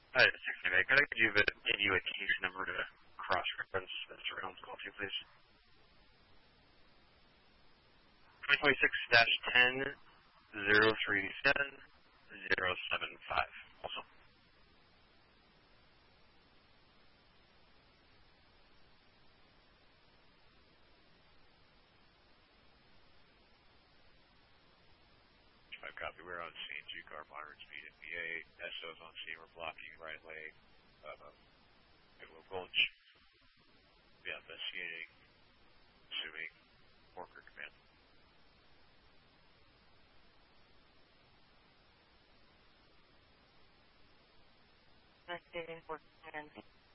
Hi, it's 60 Could I give you a case number to cross-reference this round call to, please? 2026-10-037-075. Also, Five copy. We're on scene. Two-car moderate speed MPA. SO's on scene. We're blocking right leg. Bigelow Gulch. Yeah, investigating. Assuming Porker command. Investigating for command.